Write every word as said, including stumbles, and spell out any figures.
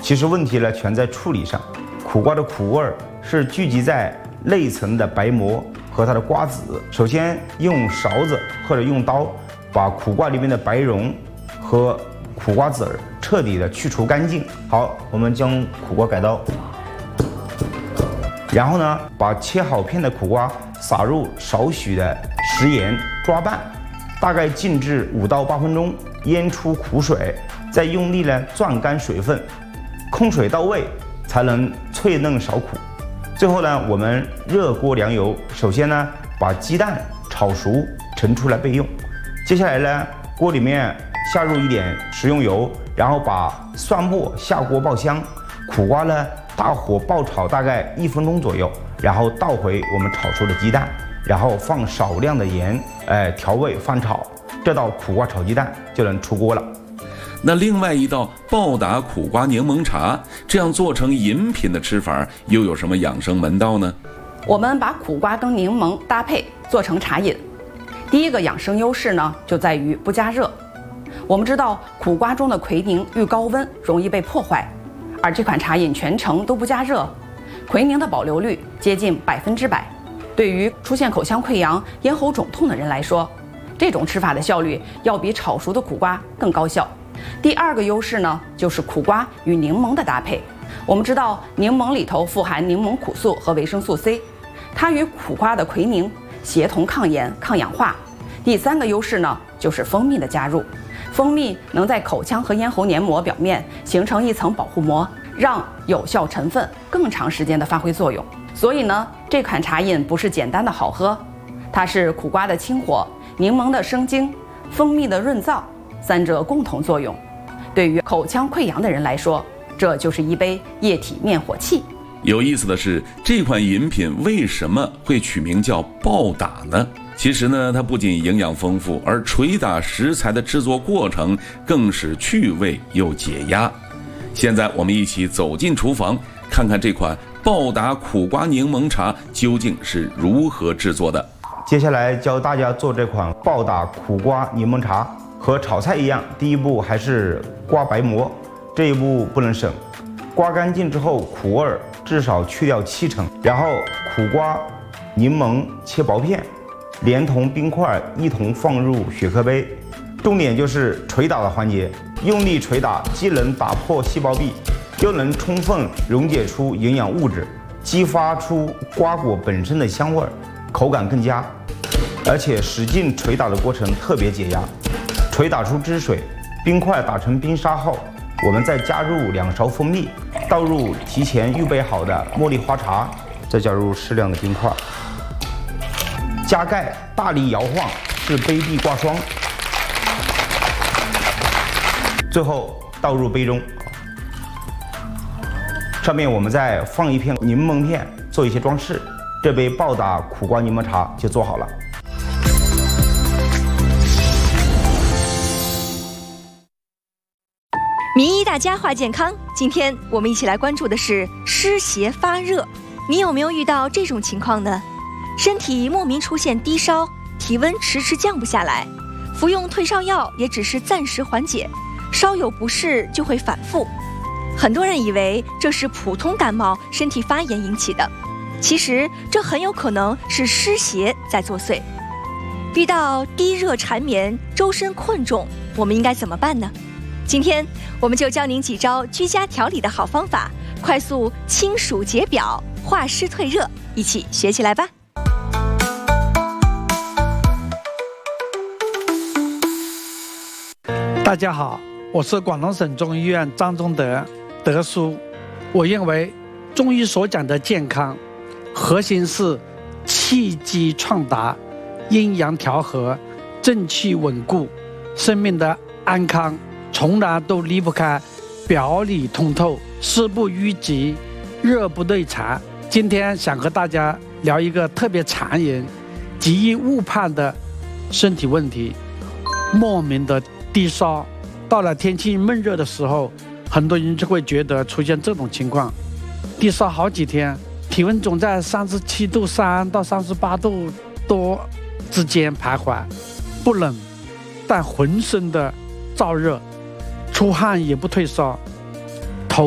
其实问题呢全在处理上。苦瓜的苦味是聚集在内层的白膜和它的瓜子。首先用勺子或者用刀把苦瓜里面的白蓉和苦瓜籽儿彻底的去除干净。好，我们将苦瓜改刀，然后呢，把切好片的苦瓜撒入少许的食盐抓拌，大概静置五到八分钟，腌出苦水，再用力呢攥干水分，控水到位，才能脆嫩少苦。最后呢，我们热锅凉油，首先呢把鸡蛋炒熟盛出来备用。接下来呢，锅里面下入一点食用油，然后把蒜末下锅爆香，苦瓜呢大火爆炒大概一分钟左右，然后倒回我们炒熟的鸡蛋，然后放少量的盐，哎，调味翻炒，这道苦瓜炒鸡蛋就能出锅了。 那另外一道暴打苦瓜柠檬茶，这样做成饮品的吃法又有什么养生门道呢？ 我们把苦瓜跟柠檬搭配做成茶饮，第一个养生优势呢就在于不加热。我们知道苦瓜中的奎宁遇高温容易被破坏，而这款茶饮全程都不加热，奎宁的保留率接近百分之百。对于出现口腔溃疡、咽喉肿痛的人来说，这种吃法的效率要比炒熟的苦瓜更高效。第二个优势呢，就是苦瓜与柠檬的搭配。我们知道柠檬里头富含柠檬苦素和维生素 C， 它与苦瓜的奎宁协同抗炎、抗氧化。第三个优势呢，就是蜂蜜的加入。蜂蜜能在口腔和咽喉黏膜表面形成一层保护膜，让有效成分更长时间的发挥作用。所以呢，这款茶饮不是简单的好喝，它是苦瓜的清火、柠檬的生津、蜂蜜的润燥三者共同作用。对于口腔溃疡的人来说，这就是一杯液体灭火器。 有意思的是，这款饮品为什么会取名叫暴打呢？其实呢，它不仅营养丰富，而捶打食材的制作过程更是趣味又解压。现在我们一起走进厨房，看看这款暴打苦瓜柠檬茶究竟是如何制作的。 接下来教大家做这款暴打苦瓜柠檬茶。和炒菜一样，第一步还是刮白膜，这一步不能省。刮干净之后，苦味至少去掉七成，然后苦瓜、柠檬切薄片，连同冰块一同放入雪克杯。重点就是捶打的环节，用力捶打，既能打破细胞壁，又能充分溶解出营养物质，激发出瓜果本身的香味，口感更佳。而且使劲捶打的过程特别解压。捶打出汁水，冰块打成冰沙后，我们再加入两勺蜂蜜，倒入提前预备好的茉莉花茶，再加入适量的冰块，加盖，大力摇晃至杯壁挂霜，最后倒入杯中。上面我们再放一片柠檬片做一些装饰，这杯暴打苦瓜柠檬茶就做好了。 名医大家话健康，今天我们一起来关注的是湿邪发热。你有没有遇到这种情况呢？身体莫名出现低烧，体温迟迟降不下来，服用退烧药也只是暂时缓解，稍有不适就会反复。很多人以为这是普通感冒身体发炎引起的，其实这很有可能是湿邪在作祟。遇到低热缠绵、周身困重，我们应该怎么办呢？今天我们就教您几招居家调理的好方法，快速清暑解表、化湿退热，一起学起来吧。 大家好，我是广东省中医院张忠德德叔。我认为中医所讲的健康，核心是气机畅达、阴阳调和、正气稳固，生命的安康从来都离不开表里通透、湿不淤积、热不内残。今天想和大家聊一个特别常人、极易误判的身体问题——莫名的低烧。到了天气闷热的时候，很多人就会觉得出现这种情况：低烧好几天，体温总在三十七度三到三十八度多之间徘徊，不冷，但浑身的燥热。出汗也不退烧，